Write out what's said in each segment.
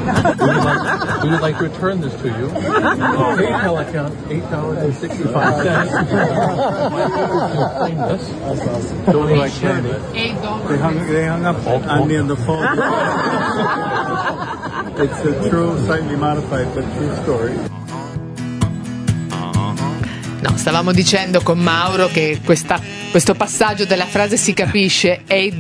We would like to return this to you. PayPal account $8.65. Don't you like candy? They hung up on me on the phone. It's a true, slightly modified, but true story. No, stavamo dicendo con Mauro che questo passaggio della frase si capisce,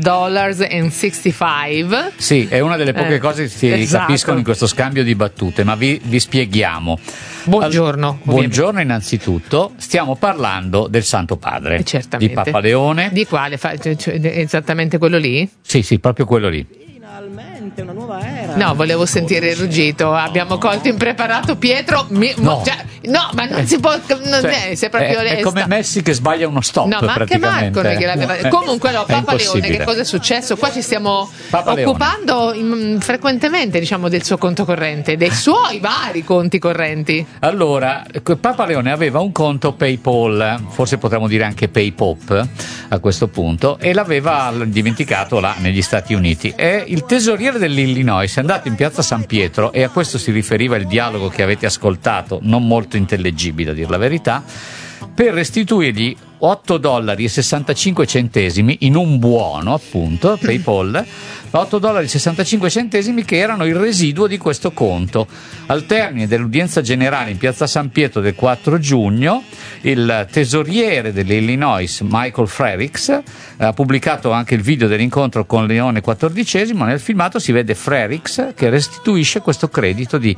$8.65. Sì, è una delle poche cose che si esatto. capiscono in questo scambio di battute, ma vi spieghiamo. Buongiorno. Buongiorno innanzitutto, stiamo parlando del Santo Padre, certamente. di Papa Leone. Di quale? Esattamente quello lì? Sì, proprio quello lì. Una nuova era. No, volevo sentire il ruggito. Abbiamo colto impreparato Pietro. No, ma non si può. Sei proprio è come Messi che sbaglia uno stop. No, ma anche praticamente. Marco che l'aveva. Comunque, no, Papa Leone, che cosa è successo? Qua ci stiamo occupando frequentemente, diciamo, del suo conto corrente, dei suoi vari conti correnti. Allora, Papa Leone aveva un conto PayPal, forse potremmo dire anche PayPop a questo punto, e l'aveva dimenticato là negli Stati Uniti. E il tesoriere dell'Illinois è andato in piazza San Pietro, e a questo si riferiva il dialogo che avete ascoltato, non molto intellegibile a dir la verità, per restituirgli $8.65 in un buono, appunto, PayPal, $8.65 che erano il residuo di questo conto. Al termine dell'udienza generale in piazza San Pietro del 4 giugno, il tesoriere dell'Illinois, Michael Frerichs, ha pubblicato anche il video dell'incontro con Leone XIV. Nel filmato si vede Frerichs che restituisce questo credito di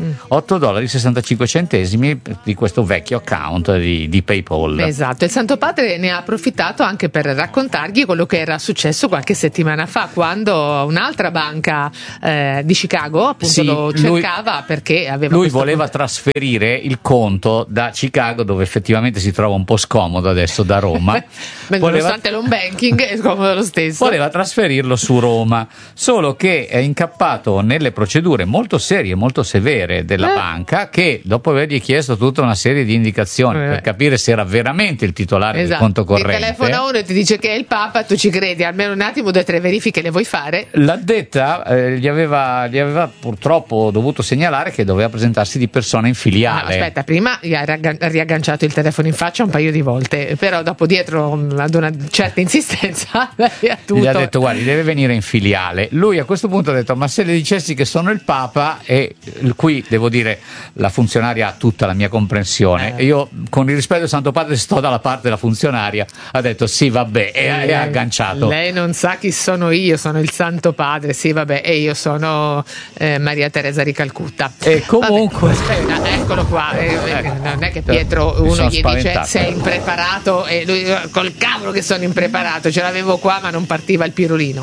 $8.65 di questo vecchio account di PayPal. Esatto, il Santo Padre ne ha approfittato anche per raccontargli quello che era successo qualche settimana fa, quando un'altra banca di Chicago appunto lo cercava perché aveva voleva trasferire il conto da Chicago, dove effettivamente si trova un po' scomodo adesso, da Roma. Nonostante l'home banking è scomodo lo stesso. Voleva trasferirlo su Roma, solo che è incappato nelle procedure molto serie, molto severe della banca, che dopo avergli chiesto tutta una serie di indicazioni per capire se era veramente il titolare del conto corrente. Ti telefona uno e ti dice che è il Papa, tu ci credi, almeno un attimo 2 o 3 verifiche le vuoi fare? L'addetta gli aveva purtroppo dovuto segnalare che doveva presentarsi di persona in filiale. Aspetta, prima gli ha riagganciato il telefono in faccia un paio di volte, però dopo, dietro ad una certa insistenza, gli ha detto: guardi, deve venire in filiale. Lui a questo punto ha detto: ma se le dicessi che sono il Papa, e qui devo dire la funzionaria ha tutta la mia comprensione, io con il rispetto del Santo Padre sto dalla parte della funzionaria, ha detto sì vabbè, e ha agganciato. Lei non sa chi sono il Santo Padre, sì vabbè, e io sono Maria Teresa di Calcutta. E comunque aspetta, eccolo qua, non è che Pietro uno gli dice sei impreparato, e lui col cavolo che sono impreparato, ce l'avevo qua ma non partiva il pirulino.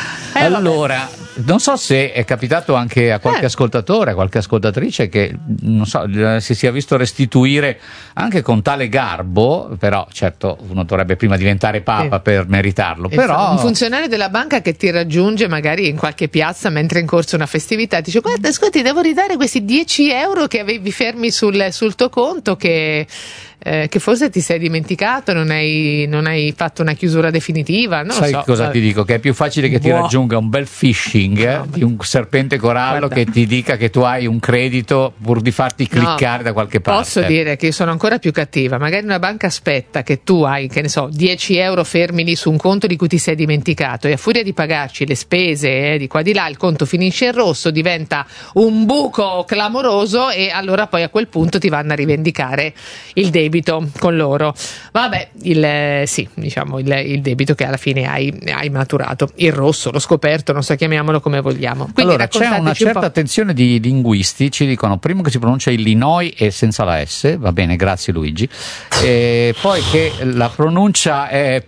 Allora, non so se è capitato anche a qualche ascoltatore, a qualche ascoltatrice che non so, si sia visto restituire anche con tale garbo, però certo uno dovrebbe prima diventare Papa per meritarlo. Però un funzionario della banca che ti raggiunge magari in qualche piazza mentre è in corso una festività e dice: guarda, ascolti, devo ridare questi €10 che avevi fermi sul tuo conto, che forse ti sei dimenticato, non hai fatto una chiusura definitiva. Non sai so. Cosa ti dico? Che è più facile che ti raggiunga un bel phishing di un serpente corallo che ti dica che tu hai un credito pur di farti cliccare da qualche parte. Posso dire che io sono ancora più cattiva. Magari una banca aspetta che tu hai, che ne so, €10 fermi lì su un conto di cui ti sei dimenticato, e a furia di pagarci le spese di qua di là il conto finisce in rosso, diventa un buco clamoroso, e allora poi a quel punto ti vanno a rivendicare il debito con loro. Vabbè, il debito che alla fine hai maturato, il rosso, lo scoperto, non so, chiamiamolo come vogliamo. Quindi allora c'è una certa attenzione di linguisti, ci dicono primo che si pronuncia Illinois e senza la S, va bene, grazie Luigi, e poi che la pronuncia è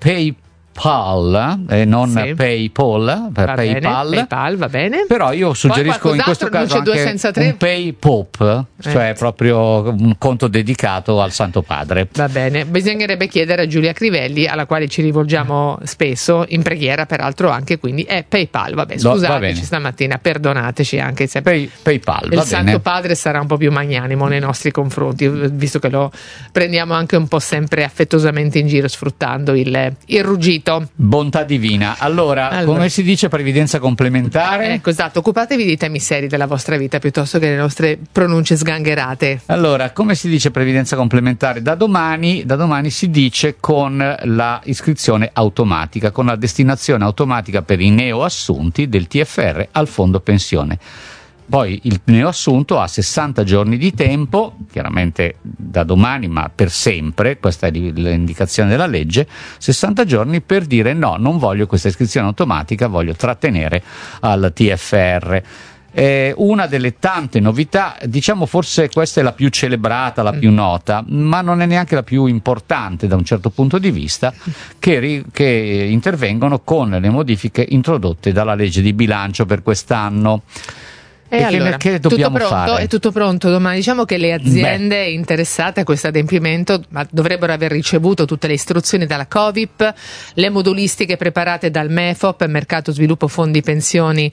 PayPal e non PayPal, per PayPal va bene. Però io suggerisco in questo caso anche un PayPop, cioè proprio un conto dedicato al Santo Padre. Va bene, bisognerebbe chiedere a Giulia Crivelli, alla quale ci rivolgiamo spesso in preghiera peraltro anche, quindi è PayPal. Vabbè, scusateci stamattina, perdonateci anche se PayPal, il Santo Padre sarà un po' più magnanimo nei nostri confronti, visto che lo prendiamo anche un po' sempre affettuosamente in giro, sfruttando il ruggito. scritto. Bontà divina. Allora, come si dice previdenza complementare? Ecco, esatto, occupatevi di temi seri della vostra vita piuttosto che le nostre pronunce sgangherate. Allora, come si dice previdenza complementare? Da domani si dice con la iscrizione automatica, con la destinazione automatica per i neoassunti del TFR al fondo pensione. Poi il neoassunto ha 60 giorni di tempo, chiaramente da domani, ma per sempre, questa è l'indicazione della legge, 60 giorni per dire no, non voglio questa iscrizione automatica, voglio trattenere al TFR. Una delle tante novità, diciamo forse questa è la più celebrata, la più nota, ma non è neanche la più importante da un certo punto di vista, che intervengono con le modifiche introdotte dalla legge di bilancio per quest'anno. E allora, che dobbiamo fare? È tutto pronto domani. Diciamo che le aziende interessate a questo adempimento dovrebbero aver ricevuto tutte le istruzioni dalla Covip, le modulistiche preparate dal MEFOP, Mercato Sviluppo Fondi Pensione,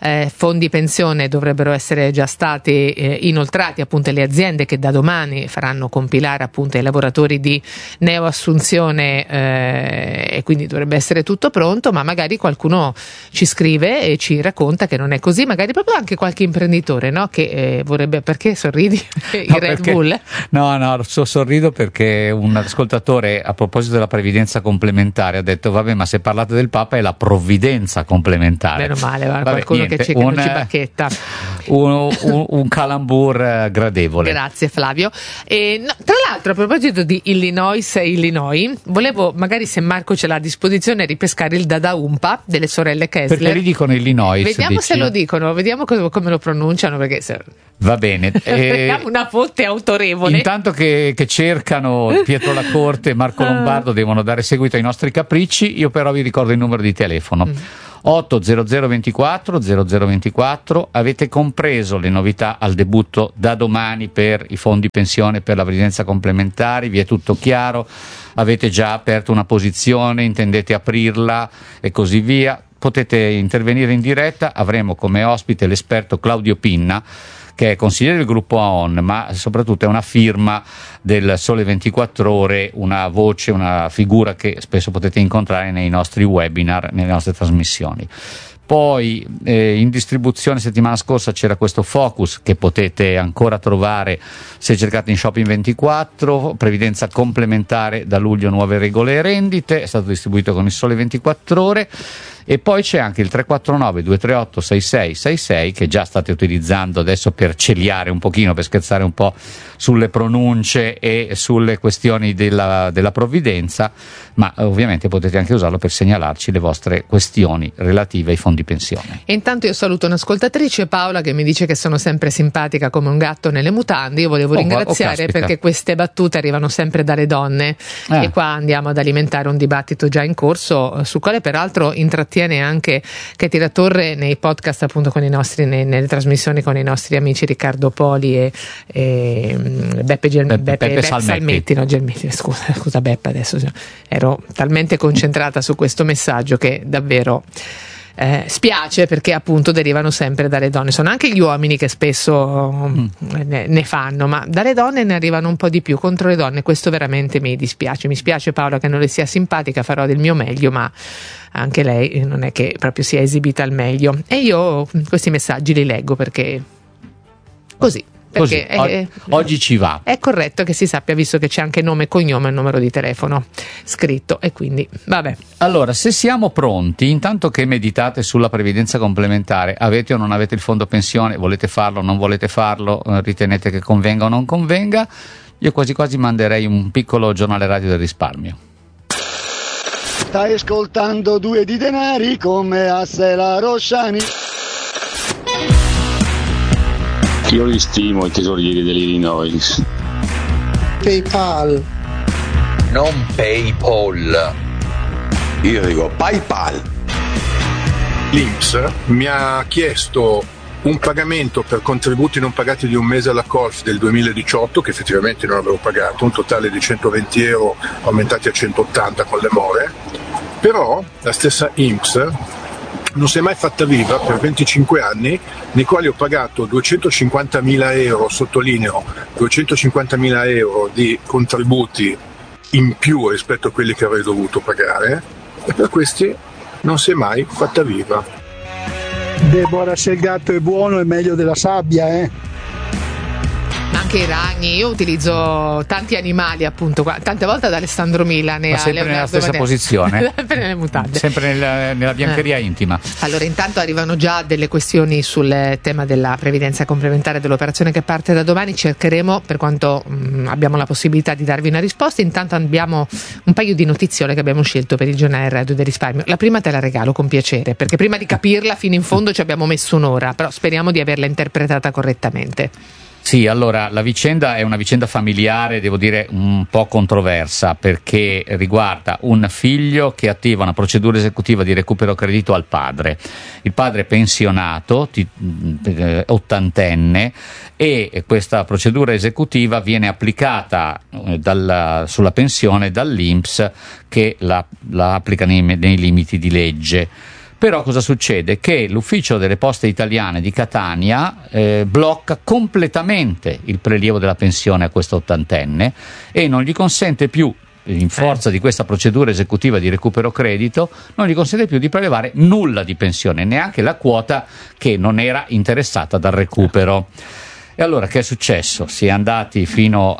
dovrebbero essere già stati inoltrati appunto alle aziende che da domani faranno compilare appunto ai lavoratori di neoassunzione, e quindi dovrebbe essere tutto pronto, ma magari qualcuno ci scrive e ci racconta che non è così, magari proprio anche qualche imprenditore, no? Che vorrebbe. Perché sorridi? Red Bull? No, sorrido perché un ascoltatore a proposito della previdenza complementare ha detto vabbè, ma se parlate del Papa è la provvidenza complementare. Meno male, qualcuno niente, che non ci bacchetta. Un calambur gradevole. Grazie Flavio. Tra l'altro, a proposito di Illinois, volevo magari, se Marco ce l'ha a disposizione, ripescare il Dada Umpa delle sorelle Kessler. Perché li dicono Illinois? Vediamo se lo dicono, vediamo come lo pronunciano, perché va bene. Abbiamo una fonte autorevole. Intanto che cercano Pietro Lacorte e Marco Lombardo devono dare seguito ai nostri capricci, io però vi ricordo il numero di telefono. 80024 0024. Avete compreso le novità al debutto da domani per i fondi pensione, per la previdenza complementare? Vi è tutto chiaro? Avete già aperto una posizione? Intendete aprirla? E così via. Potete intervenire in diretta. Avremo come ospite l'esperto Claudio Pinna, che è consigliere del gruppo AON, ma soprattutto è una firma del Sole 24 Ore, una voce, una figura che spesso potete incontrare nei nostri webinar, nelle nostre trasmissioni. Poi in distribuzione settimana scorsa c'era questo Focus che potete ancora trovare se cercate in Shopping 24, previdenza complementare da luglio, nuove regole e rendite, è stato distribuito con il Sole 24 Ore. E poi c'è anche il 349 238 6666 che già state utilizzando adesso per celiare un pochino, per scherzare un po' sulle pronunce e sulle questioni della provvidenza, ma ovviamente potete anche usarlo per segnalarci le vostre questioni relative ai fondi pensione. E intanto io saluto un'ascoltatrice, Paola, che mi dice che sono sempre simpatica come un gatto nelle mutande. Io volevo ringraziare perché queste battute arrivano sempre dalle donne e qua andiamo ad alimentare un dibattito già in corso, sul quale peraltro intrattiene anche Katie La Torre nei podcast appunto con i nostri, nelle trasmissioni con i nostri amici Riccardo Poli e Beppe Salmetti. No, Gelmetti, scusa Beppe, adesso ero talmente concentrata su questo messaggio che davvero spiace, perché appunto derivano sempre dalle donne. Sono anche gli uomini che spesso ne fanno, ma dalle donne ne arrivano un po' di più contro le donne. Questo veramente mi dispiace. Mi spiace, Paola, che non le sia simpatica, farò del mio meglio, ma anche lei non è che proprio sia esibita al meglio. E io questi messaggi li leggo perché così. Perché oggi ci va. È corretto che si sappia, visto che c'è anche nome e cognome e numero di telefono scritto, e quindi vabbè. Allora, se siamo pronti, intanto che meditate sulla previdenza complementare, avete o non avete il fondo pensione, volete farlo o non volete farlo, ritenete che convenga o non convenga, io quasi quasi manderei un piccolo giornale radio del risparmio. Stai ascoltando Due di Denari come a Sela Rosciani. Io li stimo i tesorieri dell'Illinois. PayPal. Non PayPal. Io dico PayPal. L'INPS mi ha chiesto un pagamento per contributi non pagati di un mese alla Colf del 2018, che effettivamente non avevo pagato, un totale di 120 euro aumentati a 180 con le more, però la stessa INPS non si è mai fatta viva per 25 anni, nei quali ho pagato 250.000 euro, sottolineo 250.000 euro di contributi in più rispetto a quelli che avrei dovuto pagare, e per questi non si è mai fatta viva. Deborah, se il gatto è buono è meglio della sabbia, Anche i ragni, io utilizzo tanti animali, appunto, tante volte ad Alessandro Mila ma sempre nella stessa posizione, sempre nelle mutande, sempre nella biancheria intima. Allora, intanto arrivano già delle questioni sul tema della previdenza complementare dell'operazione che parte da domani. Cercheremo, per quanto abbiamo la possibilità, di darvi una risposta. Intanto abbiamo un paio di notiziole che abbiamo scelto per il giornale Radio del Risparmio. La prima te la regalo con piacere, perché prima di capirla fino in fondo ci abbiamo messo un'ora, però speriamo di averla interpretata correttamente. Sì, allora la vicenda è una vicenda familiare, devo dire un po' controversa, perché riguarda un figlio che attiva una procedura esecutiva di recupero credito al padre. Il padre è pensionato, ottantenne, e questa procedura esecutiva viene applicata sulla pensione dall'INPS, che la applica nei limiti di legge. Però cosa succede? Che l'ufficio delle poste italiane di Catania blocca completamente il prelievo della pensione a questo ottantenne e non gli consente più, in forza di questa procedura esecutiva di recupero credito, non gli consente più di prelevare nulla di pensione, neanche la quota che non era interessata dal recupero. E allora che è successo? Si è andati fino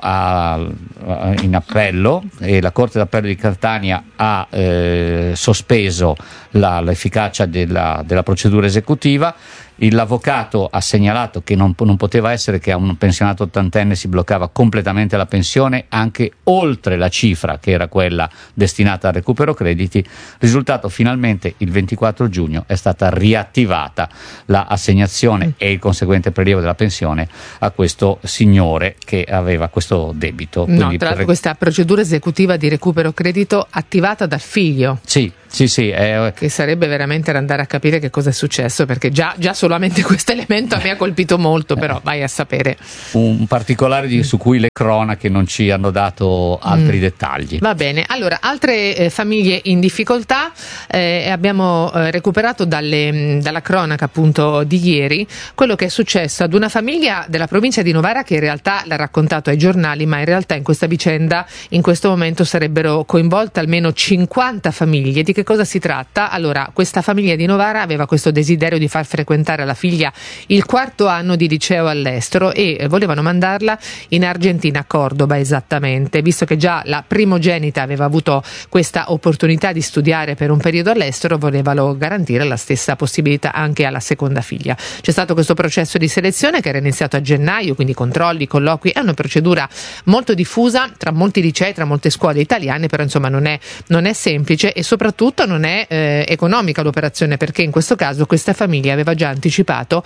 in appello e la Corte d'Appello di Catania ha sospeso l'efficacia della procedura esecutiva. L'avvocato ha segnalato che non poteva essere che a un pensionato ottantenne si bloccava completamente la pensione anche oltre la cifra che era quella destinata al recupero crediti. Risultato: finalmente il 24 giugno è stata riattivata l'assegnazione e il conseguente prelievo della pensione a questo signore che aveva questo debito. No, tra l'altro questa procedura esecutiva di recupero credito attivata dal figlio. Sì. Che sarebbe veramente da andare a capire che cosa è successo, perché già solamente questo elemento a me ha colpito molto, però vai a sapere. Un particolare su cui le cronache non ci hanno dato altri dettagli. Va bene, allora altre famiglie in difficoltà, abbiamo recuperato dalla cronaca appunto di ieri quello che è successo ad una famiglia della provincia di Novara, che in realtà l'ha raccontato ai giornali, ma in realtà in questa vicenda in questo momento sarebbero coinvolte almeno 50 famiglie. Di che cosa si tratta? Allora, questa famiglia di Novara aveva questo desiderio di far frequentare alla figlia il 4º anno di liceo all'estero e volevano mandarla in Argentina, a Cordoba esattamente, visto che già la primogenita aveva avuto questa opportunità di studiare per un periodo all'estero, volevano garantire la stessa possibilità anche alla seconda figlia. C'è stato questo processo di selezione che era iniziato a gennaio, quindi controlli, colloqui, è una procedura molto diffusa tra molti licei, tra molte scuole italiane, però insomma non è semplice e soprattutto non è economica l'operazione, perché in questo caso questa famiglia aveva già anticipato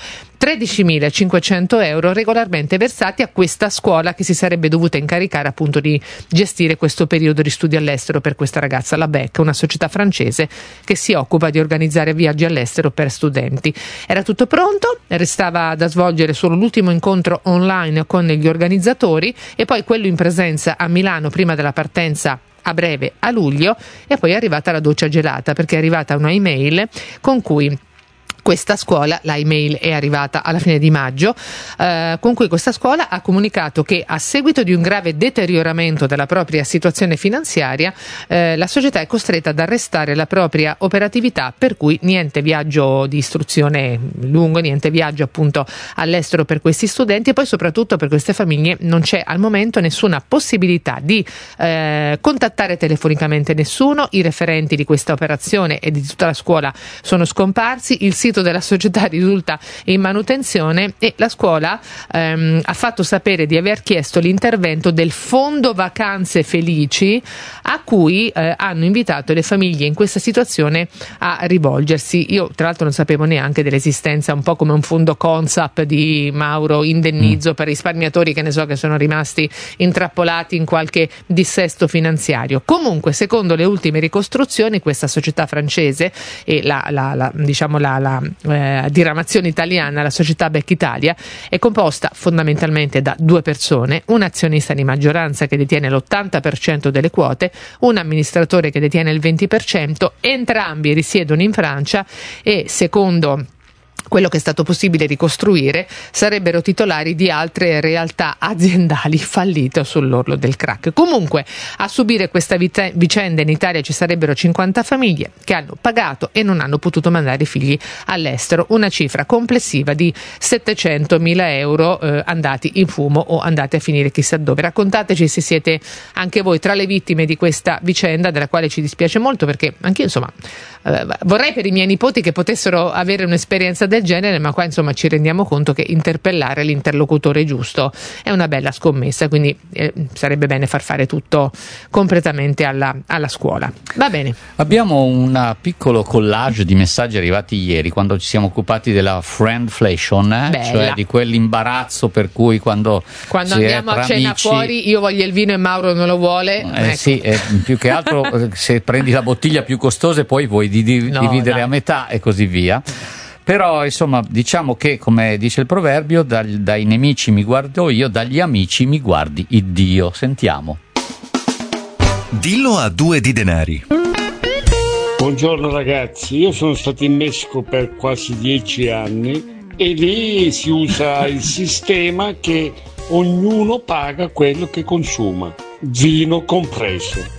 13.500 euro regolarmente versati a questa scuola che si sarebbe dovuta incaricare appunto di gestire questo periodo di studio all'estero per questa ragazza, la BEC, una società francese che si occupa di organizzare viaggi all'estero per studenti. Era tutto pronto, restava da svolgere solo l'ultimo incontro online con gli organizzatori e poi quello in presenza a Milano prima della partenza a breve, a luglio, e poi è arrivata la doccia gelata, perché è arrivata una email con cui questa scuola, la email è arrivata alla fine di maggio, con cui questa scuola ha comunicato che a seguito di un grave deterioramento della propria situazione finanziaria la società è costretta ad arrestare la propria operatività, per cui niente viaggio di istruzione lungo, niente viaggio appunto all'estero per questi studenti, e poi soprattutto per queste famiglie non c'è al momento nessuna possibilità di contattare telefonicamente nessuno. I referenti di questa operazione e di tutta la scuola sono scomparsi, il sito della società risulta in manutenzione e la scuola ha fatto sapere di aver chiesto l'intervento del Fondo Vacanze Felici, a cui hanno invitato le famiglie in questa situazione a rivolgersi. Io tra l'altro non sapevo neanche dell'esistenza, un po' come un fondo Consap di Mauro Indennizzo per risparmiatori che sono rimasti intrappolati in qualche dissesto finanziario. Comunque, secondo le ultime ricostruzioni, questa società francese e la diramazione italiana, la società BEC Italia, è composta fondamentalmente da 2 persone, un azionista di maggioranza che detiene l'80% delle quote, un amministratore che detiene il 20%, entrambi risiedono in Francia e secondo quello che è stato possibile ricostruire, sarebbero titolari di altre realtà aziendali fallite o sull'orlo del crack. Comunque, a subire questa vicenda in Italia ci sarebbero 50 famiglie che hanno pagato e non hanno potuto mandare i figli all'estero, una cifra complessiva di 700.000 euro andati in fumo o andati a finire chissà dove. Raccontateci se siete anche voi tra le vittime di questa vicenda, della quale ci dispiace molto, perché anch'io insomma vorrei per i miei nipoti che potessero avere un'esperienza del genere, ma qua insomma ci rendiamo conto che interpellare l'interlocutore giusto è una bella scommessa, quindi sarebbe bene far fare tutto completamente alla scuola. Va bene. Abbiamo un piccolo collage di messaggi arrivati ieri quando ci siamo occupati della friendflation, cioè di quell'imbarazzo per cui quando andiamo a cena amici, fuori io voglio il vino e Mauro non lo vuole, ecco. Sì, più che altro se prendi la bottiglia più costosa e poi vuoi dividere a metà e così via. Però insomma diciamo che, come dice il proverbio, dai nemici mi guardo io, dagli amici mi guardi Iddio. Sentiamo. Dillo a 2 di denari. Buongiorno ragazzi, io sono stato in Messico per quasi 10 anni e lì si usa il sistema che ognuno paga quello che consuma, vino compreso.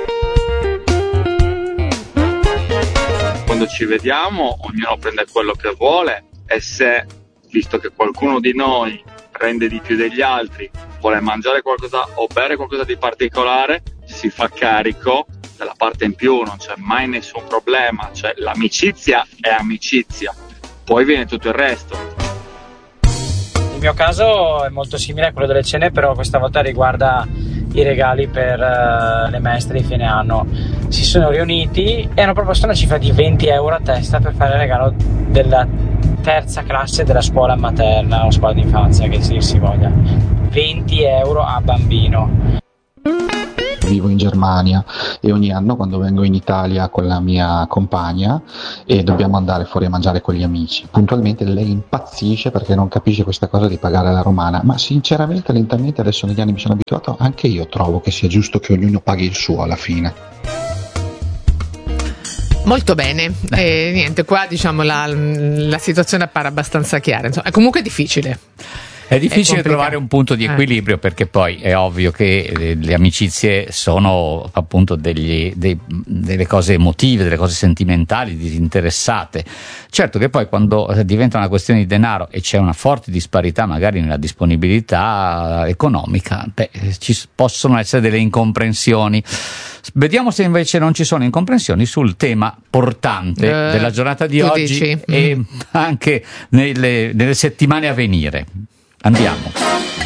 Quando ci vediamo ognuno prende quello che vuole, e se, visto che qualcuno di noi prende di più degli altri, vuole mangiare qualcosa o bere qualcosa di particolare, si fa carico della parte in più, non c'è mai nessun problema, cioè l'amicizia è amicizia, poi viene tutto il resto. Il mio caso è molto simile a quello delle cene, però questa volta riguarda i regali per le maestre di fine anno. Si sono riuniti e hanno proposto una cifra di 20 euro a testa per fare il regalo della terza classe della scuola materna o scuola d'infanzia, che si voglia. 20 euro a bambino. Vivo in Germania e ogni anno quando vengo in Italia con la mia compagna e dobbiamo andare fuori a mangiare con gli amici, puntualmente lei impazzisce perché non capisce questa cosa di pagare alla romana, ma sinceramente lentamente adesso negli anni mi sono abituato, anche io trovo che sia giusto che ognuno paghi il suo alla fine. Molto bene, niente, qua diciamo la situazione appare abbastanza chiara, insomma, è comunque difficile. È difficile trovare un punto di equilibrio, perché poi è ovvio che le amicizie sono appunto delle cose emotive, delle cose sentimentali, disinteressate. Certo che poi quando diventa una questione di denaro e c'è una forte disparità magari nella disponibilità economica, ci possono essere delle incomprensioni. Vediamo se invece non ci sono incomprensioni sul tema portante della giornata di oggi dici? E anche nelle settimane a venire. Andiamo.